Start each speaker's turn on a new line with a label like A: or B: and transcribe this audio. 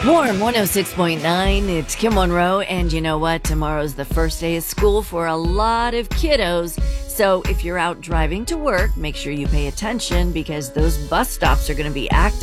A: Warm 106.9, it's Kim Monroe, and you know what? Tomorrow's the first day of school for a lot of kiddos. So if you're out driving to work, make sure you pay attention because those bus stops are going to be active.